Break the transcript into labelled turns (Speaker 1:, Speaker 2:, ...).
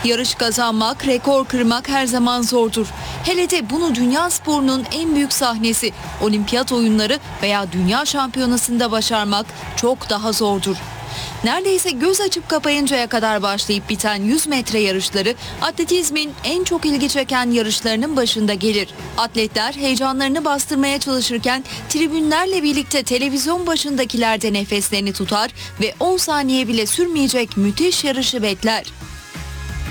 Speaker 1: Yarış kazanmak, rekor kırmak her zaman zordur. Hele de bunu dünya sporunun en büyük sahnesi, olimpiyat oyunları veya dünya şampiyonasında başarmak çok daha zordur. Neredeyse göz açıp kapayıncaya kadar başlayıp biten 100 metre yarışları atletizmin en çok ilgi çeken yarışlarının başında gelir. Atletler heyecanlarını bastırmaya çalışırken tribünlerle birlikte televizyon başındakiler de nefeslerini tutar ve 10 saniye bile sürmeyecek müthiş yarışı bekler.